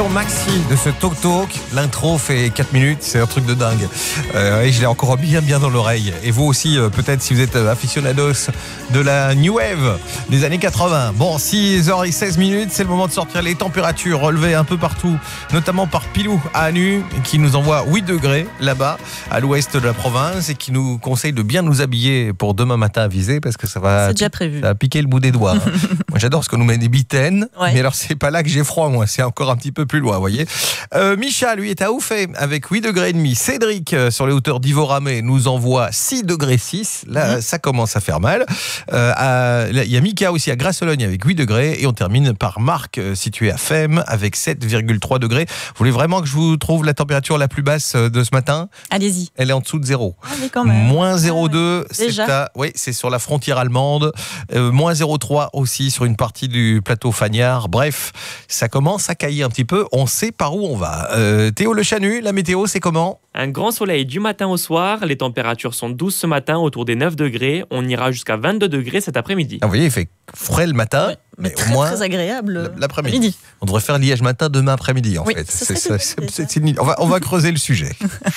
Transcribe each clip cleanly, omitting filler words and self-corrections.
Maxi de ce Talk Talk, l'intro fait 4 minutes, c'est un truc de dingue. Et je l'ai encore bien dans l'oreille. Et vous aussi, peut-être si vous êtes aficionados de la New Wave des années 80. Bon, 6h16, c'est le moment de sortir les températures relevées un peu partout, notamment par Pilou à Anu, qui nous envoie 8 degrés là-bas, à l'ouest de la province, et qui nous conseille de bien nous habiller pour demain matin à viser, parce que ça va, c'est déjà prévu. Ça va piquer le bout des doigts. Moi, j'adore ce qu'on nous met des mitaines, ouais. Mais alors c'est pas là que j'ai froid, moi, c'est encore un petit peu plus loin, vous voyez. Micha, lui, est à Oufé avec 8 degrés et demi. Cédric, sur les hauteurs d'Ivoramé, nous envoie 6 degrés 6. Là, ça commence à faire mal. Il y a Mika aussi à Grasselogne avec 8 degrés. Et on termine par Marc, situé à Femme, avec 7,3 degrés. Vous voulez vraiment que je vous trouve la température la plus basse de ce matin ? Allez-y. Elle est en dessous de 0. Ah, mais quand même. Moins 0,2, ouais. c'est sur la frontière allemande. Moins 0,3 aussi sur une partie du plateau Fagnard. Bref, ça commence à cailler un petit peu. On sait par où on va. Théo Le Chanu, la météo, c'est comment ? Un grand soleil du matin au soir. Les températures sont douces ce matin, autour des 9 degrés. On ira jusqu'à 22 degrés cet après-midi. Ah, vous voyez, il fait frais le matin, ouais, mais très, au moins très agréable l'après-midi. midi. On devrait faire Liège matin demain après-midi, en oui, fait. On va creuser le sujet.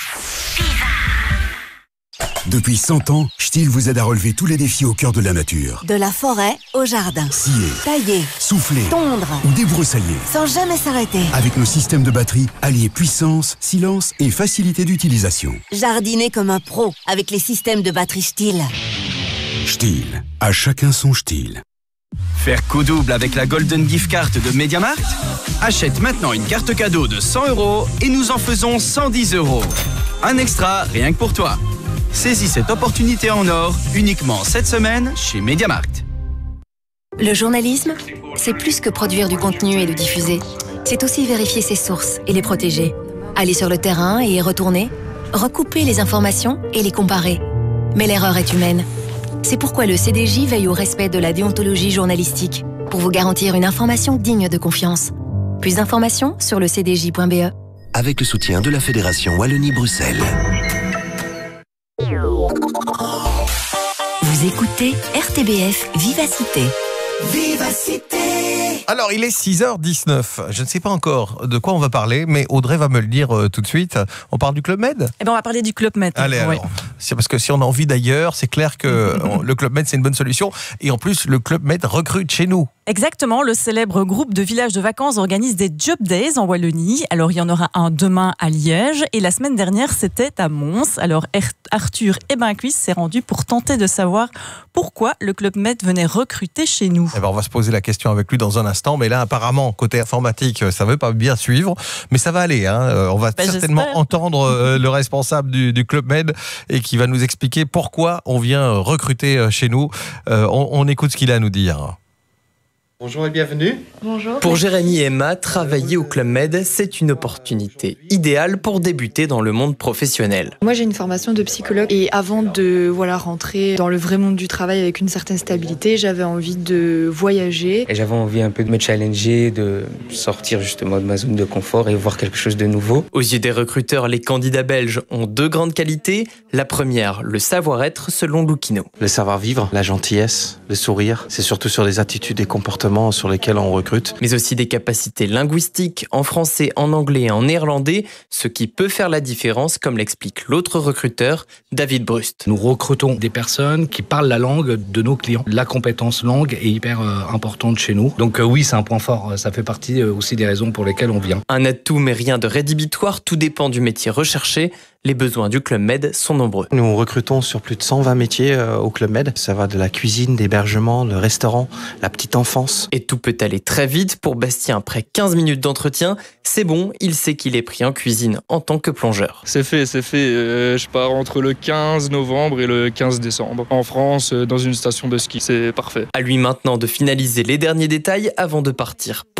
Depuis 100 ans, Stihl vous aide à relever tous les défis au cœur de la nature. De la forêt au jardin. Scier, tailler, souffler, tondre ou débroussailler. Sans jamais s'arrêter. Avec nos systèmes de batterie, alliés puissance, silence et facilité d'utilisation. Jardiner comme un pro avec les systèmes de batterie Stihl. Stihl, à chacun son Stihl. Faire coup double avec la Golden Gift Card de MediaMarkt ? Achète maintenant une carte cadeau de 100 € et nous en faisons 110 €. Un extra rien que pour toi. Saisis cette opportunité en or uniquement cette semaine chez MediaMarkt. Le journalisme, c'est plus que produire du contenu et le diffuser. C'est aussi vérifier ses sources et les protéger. Aller sur le terrain et y retourner, recouper les informations et les comparer. Mais l'erreur est humaine. C'est pourquoi le CDJ veille au respect de la déontologie journalistique, pour vous garantir une information digne de confiance. Plus d'informations sur le cdj.be. Avec le soutien de la Fédération Wallonie-Bruxelles. Vous écoutez RTBF Vivacité. Vivacité. Alors, il est 6h19. Je ne sais pas encore de quoi on va parler, mais Audrey va me le dire tout de suite. On parle du Club Med ? Eh ben, on va parler du Club Med. Allez, ouais. alors. C'est parce que si on a envie d'ailleurs, c'est clair que le Club Med, c'est une bonne solution. Et en plus, le Club Med recrute chez nous. Exactement, le célèbre groupe de villages de vacances organise des Job Days en Wallonie. Alors, il y en aura un demain à Liège et la semaine dernière, c'était à Mons. Alors, Arthur Ebencuis s'est rendu pour tenter de savoir pourquoi le Club Med venait recruter chez nous. Eh ben, on va se poser la question avec lui dans un instant, mais là, apparemment, côté informatique, ça ne veut pas bien suivre, mais ça va aller. Hein. On va certainement entendre le responsable du Club Med et qui va nous expliquer pourquoi on vient recruter chez nous. On écoute ce qu'il a à nous dire. Bonjour et bienvenue. Bonjour. Pour Jérémy et Emma, travailler au Club Med, c'est une opportunité idéale pour débuter dans le monde professionnel. Moi, j'ai une formation de psychologue et avant de rentrer dans le vrai monde du travail avec une certaine stabilité, j'avais envie de voyager. Et j'avais envie un peu de me challenger, de sortir justement de ma zone de confort et voir quelque chose de nouveau. Aux yeux des recruteurs, les candidats belges ont deux grandes qualités. La première, le savoir-être selon Loukino. Le savoir-vivre, la gentillesse, le sourire, c'est surtout sur les attitudes et comportements sur lesquels on recrute. Mais aussi des capacités linguistiques en français, en anglais et en néerlandais, ce qui peut faire la différence, comme l'explique l'autre recruteur, David Brust. Nous recrutons des personnes qui parlent la langue de nos clients. La compétence langue est hyper importante chez nous. Donc oui, c'est un point fort. Ça fait partie aussi des raisons pour lesquelles on vient. Un atout, mais rien de rédhibitoire. Tout dépend du métier recherché. Les besoins du Club Med sont nombreux. Nous recrutons sur plus de 120 métiers au Club Med. Ça va de la cuisine, d'hébergement, le restaurant, la petite enfance. Et tout peut aller très vite. Pour Bastien, après 15 minutes d'entretien, c'est bon, il sait qu'il est pris en cuisine en tant que plongeur. C'est fait. Je pars entre le 15 novembre et le 15 décembre. En France, dans une station de ski. C'est parfait. À lui maintenant de finaliser les derniers détails avant de partir.